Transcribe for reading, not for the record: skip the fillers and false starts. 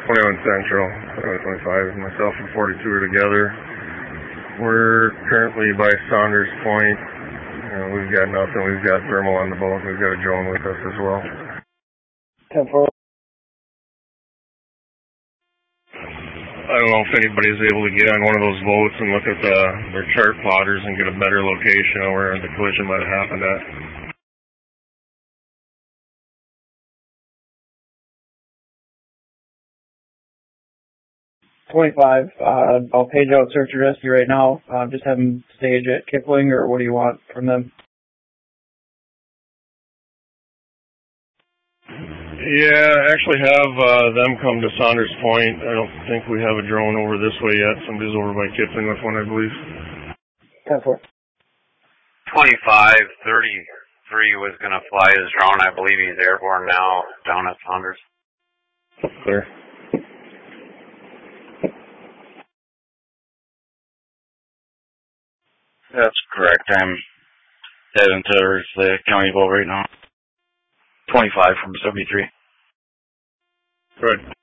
21 Central, 25. Myself and 42 are together. We're currently by Saunders Point. We've got nothing. We've got thermal on the boat. We've got a drone with us as well. 10-4. I don't know if anybody's able to get on one of those boats and look at their chart plotters and get a better location of where the collision might have happened at. I'll page out search and rescue right now. Just have them stage at Kipling, or what do you want from them? Yeah, actually have them come to Saunders Point. I don't think we have a drone over this way yet. Somebody's over by Kipling with one, I believe. 10-4. 2533 was going to fly his drone. I believe he's airborne now down at Saunders. Clear. That's correct. I'm heading towards the county boat right now. 25 from 73. Good.